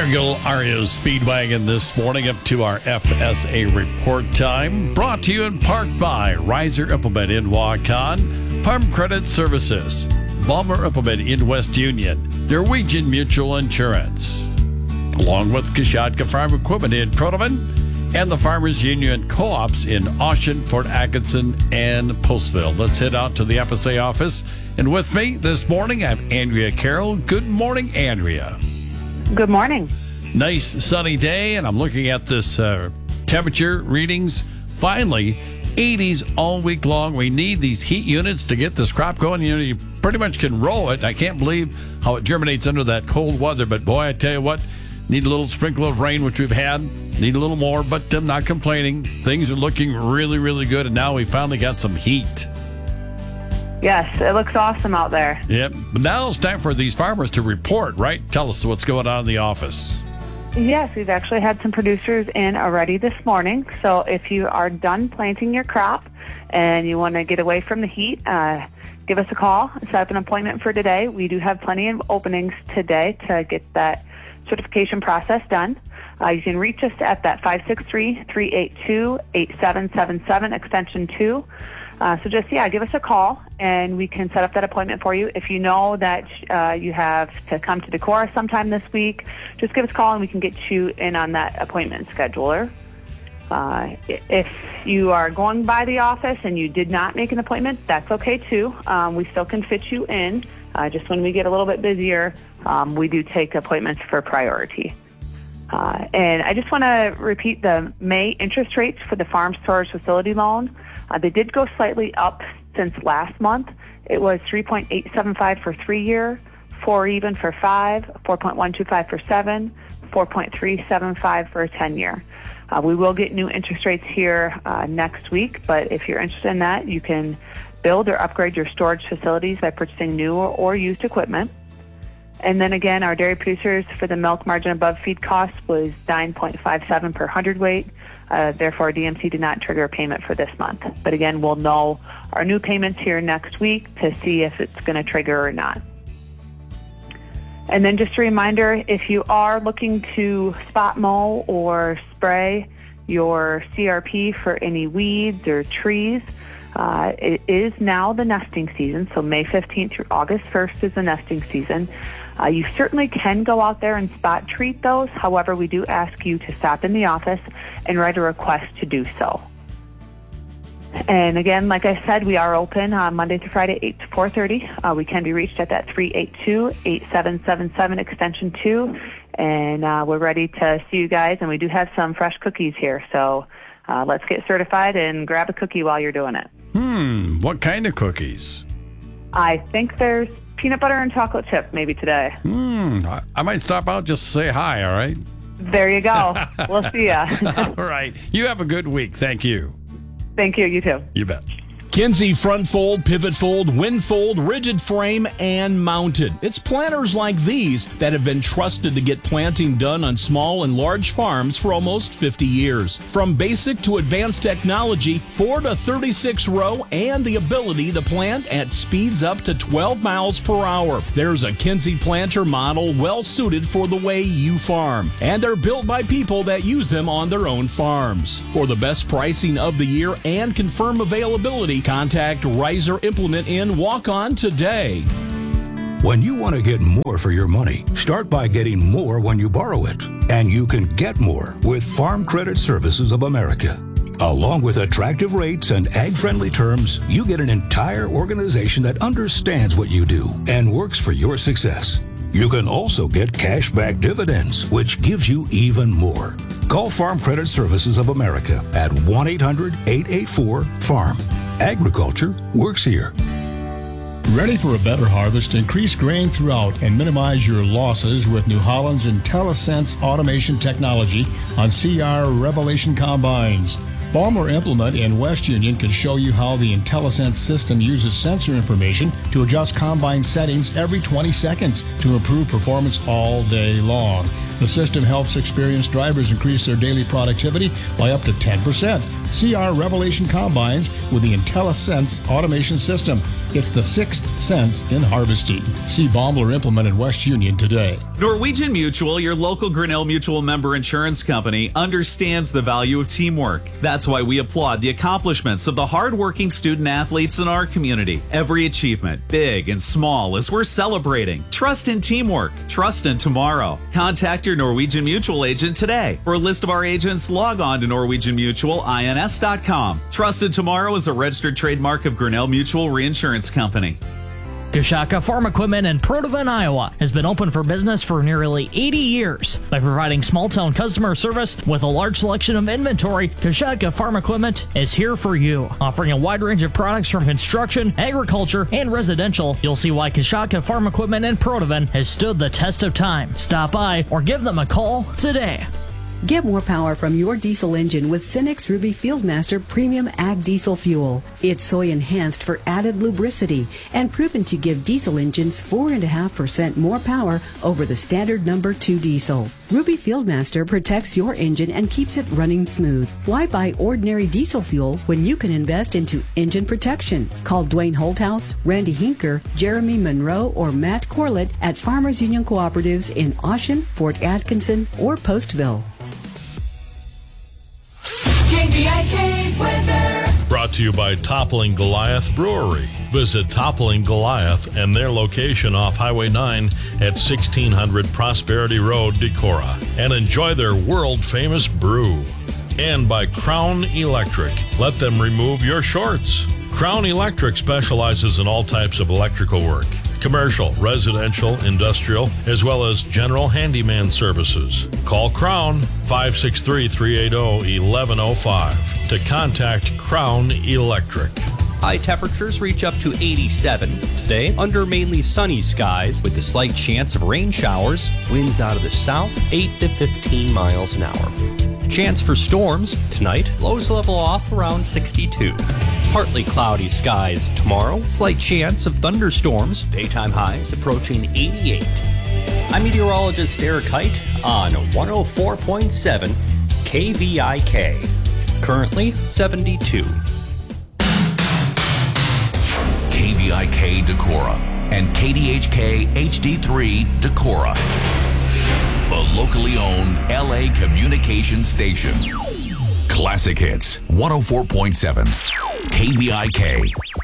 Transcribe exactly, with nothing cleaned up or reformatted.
There you go, Aria Speedwagon this morning up to our F S A report time. Brought to you in part by Riser Implement in Waukon, Farm Credit Services, Balmer Implement in West Union, Norwegian Mutual Insurance, along with Kashatka Farm Equipment in Crotoman, and the Farmers Union Co-ops in Austin, Fort Atkinson, and Postville. Let's head out to the F S A office. And with me this morning, I have Andrea Carroll. Good morning, Andrea. Good morning. Nice sunny day, and I'm looking at this uh, temperature readings. Finally, eighties all week long. We need these heat units to get this crop going. You know, you pretty much can roll it. I can't believe how it germinates under that cold weather, but boy, I tell you what, need a little sprinkle of rain, which we've had. Need a little more, but I'm not complaining. Things are looking really, really good, and now we finally got some heat. Yes, it looks awesome out there. Yep. But now it's time for these farmers to report, right? Tell us what's going on in the office. Yes, we've actually had some producers in already this morning. So if you are done planting your crop and you want to get away from the heat, uh, give us a call, set up an appointment for today. We do have plenty of openings today to get that certification process done. Uh, you can reach us at that five six three, three eight two, eight seven seven seven, extension two. Uh, so just, yeah, give us a call, and we can set up that appointment for you. If you know that uh, you have to come to Decorah sometime this week, just give us a call, and we can get you in on that appointment scheduler. Uh, if you are going by the office and you did not make an appointment, that's okay, too. Um, we still can fit you in. Uh, just when we get a little bit busier, um, we do take appointments for priority. Uh, and I just want to repeat the May interest rates for the farm storage facility loan. Uh, they did go slightly up since last month. It was three point eight seven five for three-year, four even for five, four point one two five for seven, four point three seven five for a ten-year. Uh, we will get new interest rates here uh, next week, but if you're interested in that, you can build or upgrade your storage facilities by purchasing new or, or used equipment. And then again, our dairy producers for the milk margin above feed cost was nine point five seven per hundredweight. Uh, therefore, D M C did not trigger a payment for this month. But again, we'll know our new payments here next week to see if it's going to trigger or not. And then just a reminder, if you are looking to spot mow or spray your C R P for any weeds or trees, Uh, it is now the nesting season, so May fifteenth through August first is the nesting season. Uh, you certainly can go out there and spot treat those. However, we do ask you to stop in the office and write a request to do so. And again, like I said, we are open on Monday through Friday, eight to four thirty. Uh, we can be reached at that three eight two, eight seven seven seven, extension two. And uh, we're ready to see you guys, and we do have some fresh cookies here. So uh, let's get certified and grab a cookie while you're doing it. Hmm, what kind of cookies? I think there's peanut butter and chocolate chip maybe today. Hmm, I, I might stop out just to say hi, all right? There you go. We'll see ya. All right. You have a good week. Thank you. Thank you. You too. You bet. Kinze front fold, pivot fold, wind fold, rigid frame, and mounted. It's planters like these that have been trusted to get planting done on small and large farms for almost fifty years. From basic to advanced technology, four to thirty-six row, and the ability to plant at speeds up to twelve miles per hour. There's a Kinze planter model well suited for the way you farm. And they're built by people that use them on their own farms. For the best pricing of the year and confirm availability, contact Riser Implement in Waukon today. When you want to get more for your money, start by getting more when you borrow it. And you can get more with Farm Credit Services of America. Along with attractive rates and ag-friendly terms, you get an entire organization that understands what you do and works for your success. You can also get cash-back dividends, which gives you even more. Call Farm Credit Services of America at one eight hundred, eight eight four, farm. Agriculture works here. Ready for a better harvest? Increase grain throughout and minimize your losses with New Holland's IntelliSense automation technology on C R Revelation combines. Balmer Implement in West Union can show you how the IntelliSense system uses sensor information to adjust combine settings every twenty seconds to improve performance all day long. The system helps experienced drivers increase their daily productivity by up to ten percent. See our Revelation Combines with the IntelliSense automation system. It's the sixth sense in harvesting. See Baumler Implement in West Union today. Norwegian Mutual, your local Grinnell Mutual member insurance company, understands the value of teamwork. That's why we applaud the accomplishments of the hardworking student athletes in our community. Every achievement, big and small, is worth celebrating. Trust in teamwork. Trust in tomorrow. Contact your Norwegian Mutual agent today. For a list of our agents, log on to norwegian mutual ins dot com. Trust in tomorrow is a registered trademark of Grinnell Mutual Reinsurance Company. Kashaka Farm Equipment in Protivin, Iowa has been open for business for nearly eighty years. By providing small-town customer service with a large selection of inventory, Kashaka Farm Equipment is here for you. Offering a wide range of products from construction, agriculture, and residential, you'll see why Kashaka Farm Equipment in Protivin has stood the test of time. Stop by or give them a call today. Get more power from your diesel engine with Cenex Ruby Fieldmaster Premium Ag Diesel Fuel. It's soy enhanced for added lubricity and proven to give diesel engines four point five percent more power over the standard number two diesel. Ruby Fieldmaster protects your engine and keeps it running smooth. Why buy ordinary diesel fuel when you can invest into engine protection? Call Dwayne Holthouse, Randy Hinker, Jeremy Monroe, or Matt Corlett at Farmers Union Cooperatives in Oshen, Fort Atkinson, or Postville. K V I K weather. Brought to you by Toppling Goliath Brewery. Visit Toppling Goliath and their location off Highway nine at sixteen hundred Prosperity Road, Decorah, and enjoy their world-famous brew. And by Crown Electric. Let them remove your shorts. Crown Electric specializes in all types of electrical work. Commercial, residential, industrial, as well as general handyman services. Call Crown five six three, three eight zero, one one zero five to contact Crown Electric. High temperatures reach up to eighty-seven today under mainly sunny skies with a slight chance of rain showers. Winds out of the south, eight to fifteen miles an hour. Chance for storms tonight. Lows level off around sixty-two. Partly cloudy skies tomorrow. Slight chance of thunderstorms. Daytime highs approaching eighty-eight. I'm meteorologist Eric Height on one oh four point seven K V I K. Currently seventy-two. K V I K Decorah and K D H K H D three Decorah. The locally owned L A communication station. Classic Hits one oh four point seven K V I K.